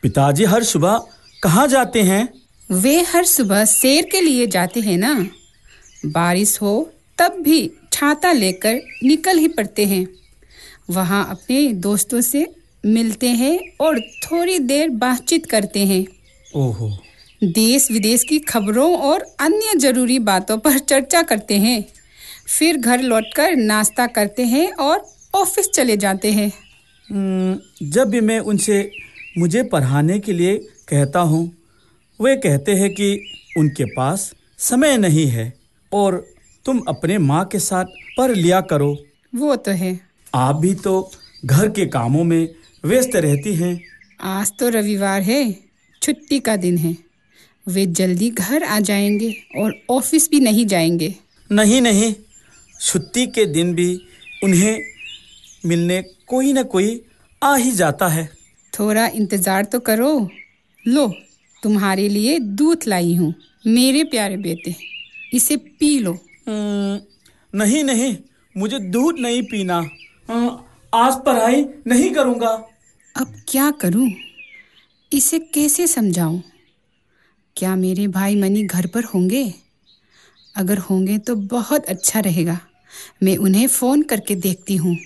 पिताजी हर सुबह कहाँ जाते हैं? वे हर सुबह सैर के लिए जाते हैं ना। बारिश हो तब भी छाता लेकर निकल ही पड़ते हैं। वहाँ अपने दोस्तों से मिलते हैं और थोड़ी देर बातचीत करते हैं। ओहो। देश विदेश की खबरों और अन्य जरूरी बातों पर चर्चा करते हैं। फिर घर लौटकर नाश्ता करते हैं और ऑफिस चले जाते हैं। जब भी मैं उनसे मुझे पढ़ाने के लिए कहता हूँ, वे कहते हैं कि उनके पास समय नहीं है और तुम अपने माँ के साथ पढ़ लिया करो। वो तो है। आप भी तो घर के कामों में व्यस्त रहती हैं। आज तो रविवार है, छुट्टी का दिन है। वे जल्दी घर आ जाएंगे और ऑफिस भी नहीं जाएंगे। नहीं, छुट्टी के दिन भी उन्हें मिलने कोई न कोई आ ही जाता है। थोड़ा इंतजार तो करो। लो, तुम्हारे लिए दूध लाई हूँ मेरे प्यारे बेटे, इसे पी लो। नहीं, मुझे दूध नहीं पीना। आज पढ़ाई नहीं करूँगा। अब क्या करूँ? इसे कैसे समझाऊँ? क्या मेरे भाई मनी घर पर होंगे? अगर होंगे तो बहुत अच्छा रहेगा। मैं उन्हें फोन करके देखती हूँ।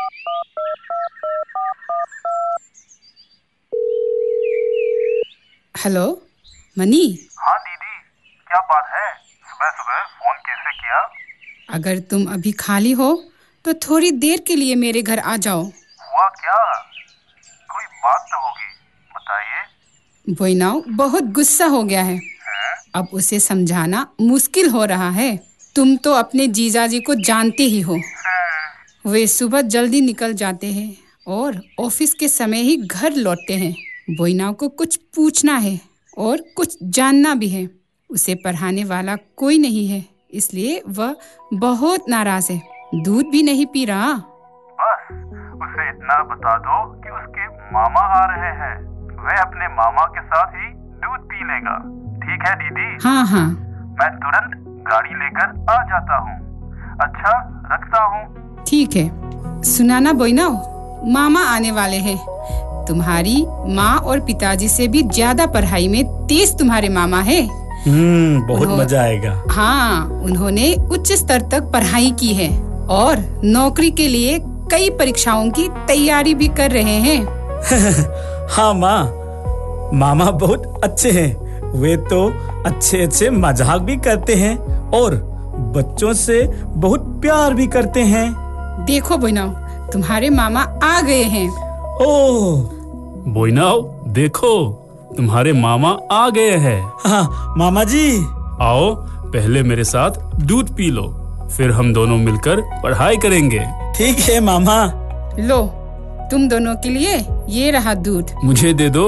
Hello money. हाँ दीदी, क्या बात है? सुबह सुबह फोन कैसे किया? अगर तुम अभी खाली हो तो थोड़ी देर के लिए मेरे घर आ जाओ। हुआ क्या? कोई बात तो होगी, बताइए। बोइनाव बहुत गुस्सा हो गया है। अब उसे समझाना मुश्किल हो रहा है। तुम तो अपने जीजाजी को जानते ही हो। वे सुबह जल्दी निकल जाते हैं और ऑफिस के समय ही घर लौटते हैं। बोइनाव को कुछ पूछना है और कुछ जानना भी है। उसे पढ़ाने वाला कोई नहीं है, इसलिए वह बहुत नाराज है। दूध भी नहीं पी रहा। बस उसे इतना बता दो कि उसके मामा आ रहे हैं। वह अपने मामा के साथ ही दूध पी लेगा। ठीक है दीदी? हाँ। मैं तुरंत गाड़ी लेकर आ जाता हूँ। अच्छा, रखता हूँ। ठीक है। सुनाना बोइनाव, मामा आने वाले हैं। तुम्हारी माँ और पिताजी से भी ज्यादा पढ़ाई में तेज तुम्हारे मामा है। बहुत मजा आएगा। हाँ, उन्होंने उच्च स्तर तक पढ़ाई की है और नौकरी के लिए कई परीक्षाओं की तैयारी भी कर रहे हैं। हाँ माँ, मामा बहुत अच्छे हैं। वे तो अच्छे मजाक भी करते हैं और बच्चों से बहुत प्यार भी करते हैं। देखो बोइनाव, तुम्हारे मामा आ गए हैं। ओह बोइनाव, देखो तुम्हारे मामा आ गए हैं। हाँ मामा जी। आओ, पहले मेरे साथ दूध पी लो, फिर हम दोनों मिलकर पढ़ाई करेंगे। ठीक है मामा। लो, तुम दोनों के लिए ये रहा दूध। मुझे दे दो।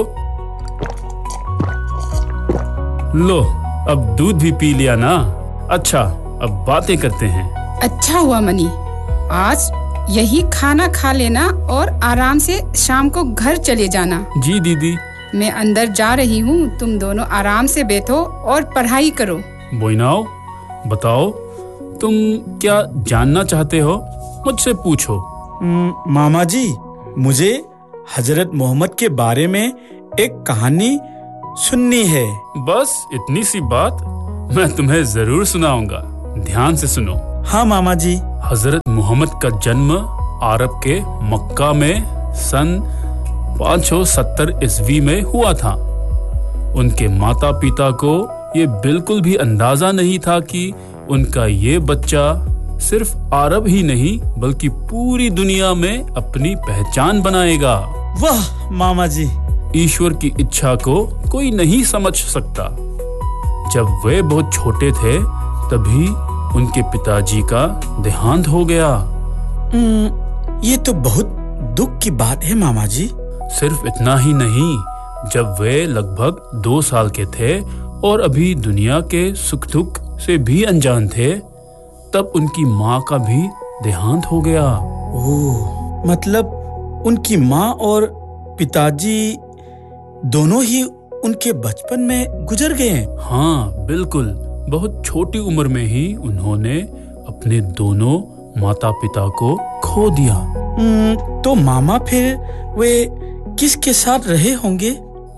लो, अब दूध भी पी लिया ना। अच्छा, अब बातें करते हैं। अच्छा हुआ मनी, आज यही खाना खा लेना और आराम से शाम को घर चले जाना। जी दीदी। मैं अंदर जा रही हूँ, तुम दोनों आराम से बैठो और पढ़ाई करो। बोइनाव, बताओ तुम क्या जानना चाहते हो? मुझसे पूछो। मामा जी, मुझे हजरत मोहम्मद के बारे में एक कहानी सुननी है। बस इतनी सी बात? मैं तुम्हें जरूर सुनाऊंगा, ध्यान से सुनो। हाँ मामा जी। हजरत मोहम्मद का जन्म अरब के मक्का में सन 570 ईस्वी में हुआ था। उनके माता पिता को ये बिल्कुल भी अंदाजा नहीं था कि उनका ये बच्चा सिर्फ अरब ही नहीं बल्कि पूरी दुनिया में अपनी पहचान बनाएगा। वाह मामा जी। ईश्वर की इच्छा को कोई नहीं समझ सकता। जब वे बहुत छोटे थे तभी उनके पिताजी का देहांत हो गया। ये तो बहुत दुख की बात है मामा जी। सिर्फ इतना ही नहीं, जब वे लगभग 2 साल के थे और अभी दुनिया के सुख दुख से भी अनजान थे, तब उनकी माँ का भी देहांत हो गया। ओह, मतलब उनकी माँ और पिताजी दोनों ही उनके बचपन में गुजर गए। हाँ बिल्कुल, बहुत छोटी उम्र में ही उन्होंने अपने दोनों माता पिता को खो दिया। तो मामा फिर वे किसके साथ रहे होंगे?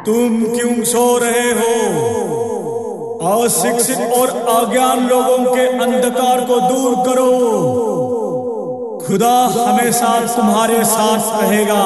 तुम क्यों सो रहे हो? अशिक्षित और अज्ञान लोगों के अंधकार को दूर करो। खुदा हमेशा तुम्हारे साथ रहेगा।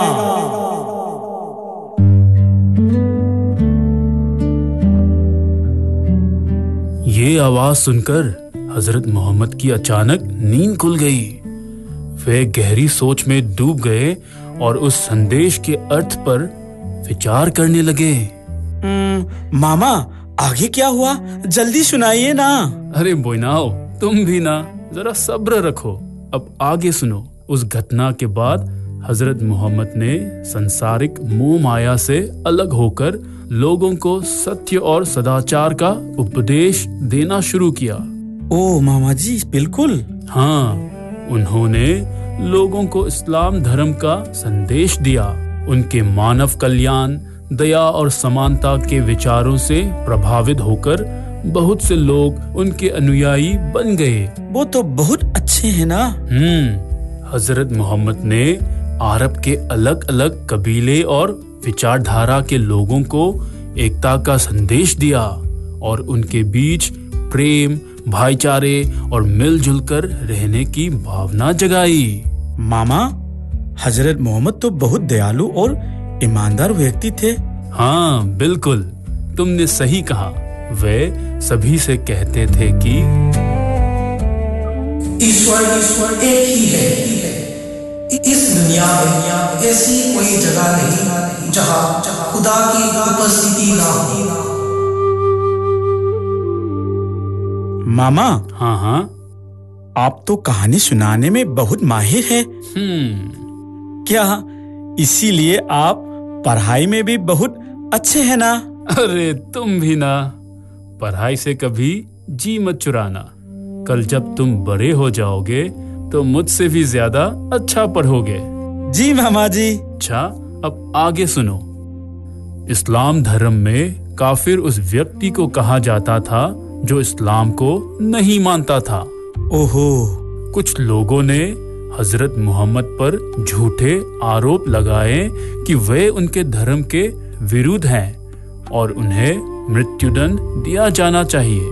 ये आवाज सुनकर हजरत मोहम्मद की अचानक नींद खुल गई। वे गहरी सोच में डूब गए और उस संदेश के अर्थ पर विचार करने लगे। मामा, आगे क्या हुआ? जल्दी सुनाइए ना। अरे बोइनाओ, तुम भी ना, जरा सब्र रखो। अब आगे सुनो। उस घटना के बाद हजरत मोहम्मद ने संसारिक मोह माया से अलग होकर लोगों को सत्य और सदाचार का उपदेश देना शुरू किया। ओ मामा जी, बिल्कुल। हाँ, उन्होंने लोगों को इस्लाम धर्म का संदेश दिया। उनके मानव कल्याण, दया और समानता के विचारों से प्रभावित होकर बहुत से लोग उनके अनुयायी बन गए। वो तो बहुत अच्छे हैं ना। हजरत मोहम्मद ने अरब के अलग अलग कबीले और विचारधारा के लोगों को एकता का संदेश दिया और उनके बीच प्रेम, भाईचारे और मिलजुल कर रहने की भावना जगाई। मामा, हजरत मोहम्मद तो बहुत दयालु और ईमानदार व्यक्ति थे। हाँ बिल्कुल, तुमने सही कहा। वे सभी से कहते थे कि ईश्वर एक ही है। इस दुनिया में ऐसी कोई जगह नहीं जहाँ खुदा की उपस्थिति ना हो। मामा, हाँ, आप तो कहानी सुनाने में बहुत माहिर है। क्या इसीलिए आप पढ़ाई में भी बहुत अच्छे हैं ना? अरे तुम भी ना, पढ़ाई से कभी जी मत चुराना। कल जब तुम बड़े हो जाओगे तो मुझसे भी ज्यादा अच्छा पढ़ोगे। जी मामा जी। अच्छा, अब आगे सुनो। इस्लाम धर्म में काफिर उस व्यक्ति को कहा जाता था जो इस्लाम को नहीं मानता था। ओहो। कुछ लोगों ने हजरत मोहम्मद पर झूठे आरोप लगाए कि वे उनके धर्म के विरुद्ध हैं और उन्हें मृत्युदंड दिया जाना चाहिए।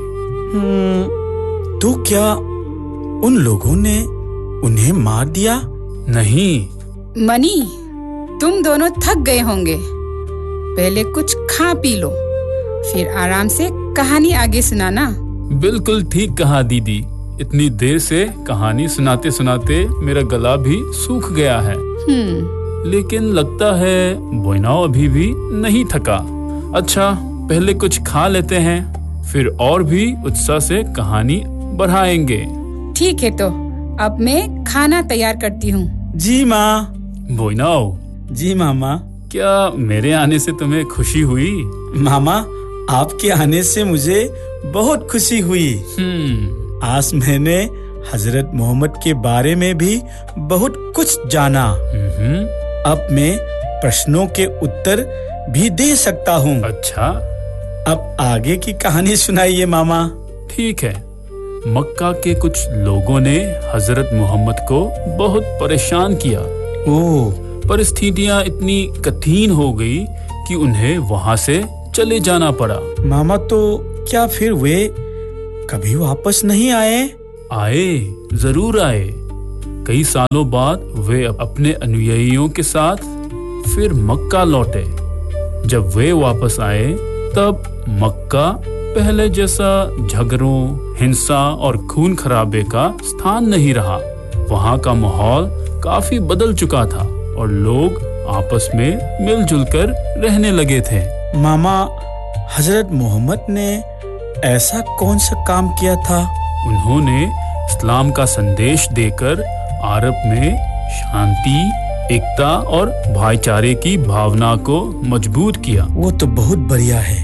तो क्या उन लोगों ने उन्हें मार दिया? नहीं। मनी, तुम दोनों थक गए होंगे। पहले कुछ खा पी लो, फिर आराम से कहानी आगे सुनाना। बिल्कुल ठीक कहा दीदी। इतनी देर से कहानी सुनाते सुनाते मेरा गला भी सूख गया है। लेकिन लगता है बोइनाओ अभी भी नहीं थका। अच्छा, पहले कुछ खा लेते हैं, फिर और भी उत्साह से कहानी बढ़ाएंगे। ठीक है, तो अब मैं खाना तैयार करती हूँ। जी माँ। बोइनाओ। जी मामा। क्या मेरे आने से तुम्हें खुशी हुई? मामा, आपके आने से मुझे बहुत खुशी हुई। आज मैंने हजरत मोहम्मद के बारे में भी बहुत कुछ जाना। अब मैं प्रश्नों के उत्तर भी दे सकता हूँ। अच्छा, अब आगे की कहानी सुनाइए मामा। ठीक है। मक्का के कुछ लोगों ने हजरत मोहम्मद को बहुत परेशान किया। परिस्थितियां इतनी कठिन हो गई कि उन्हें वहां से चले जाना पड़ा। मामा, तो क्या फिर वे कभी वापस नहीं आए? आए, जरूर आए। कई सालों बाद वे अपने अनुयायियों के साथ फिर मक्का लौटे। जब वे वापस आए तब मक्का पहले जैसा झगड़ों, हिंसा और खून खराबे का स्थान नहीं रहा। वहाँ का माहौल काफी बदल चुका था और लोग आपस में मिलजुल कर रहने लगे थे। मामा, हजरत मोहम्मद ने ऐसा कौन सा काम किया था? उन्होंने इस्लाम का संदेश देकर अरब में शांति, एकता और भाईचारे की भावना को मजबूत किया। वो तो बहुत बढ़िया है।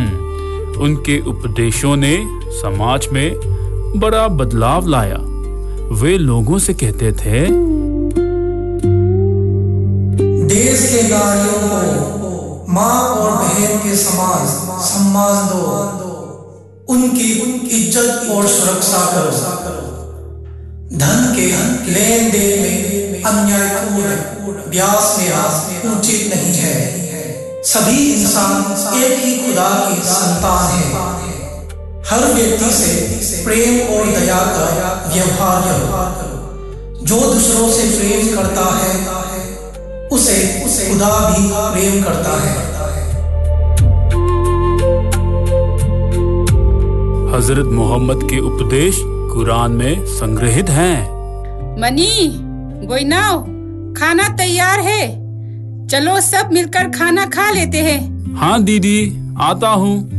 उनके उपदेशों ने समाज में बड़ा बदलाव लाया। वे लोगों से कहते थे, देश के नारियों को माँ और बहन के समान सम्मान दो, उनकी इज्जत और सुरक्षा करो। धन के लेन देन में अन्यायपूर्ण ब्याज लेना उचित नहीं है। सभी इंसान एक ही खुदा की संतान है। हर व्यक्ति से प्रेम और दया का व्यवहार करो। जो दूसरों से प्रेम करता है उसे खुदा भी प्रेम करता है। हजरत मोहम्मद के उपदेश कुरान में संग्रहित हैं। मनी, गोइनाव, खाना तैयार है। चलो सब मिलकर खाना खा लेते हैं। हाँ दीदी, आता हूँ।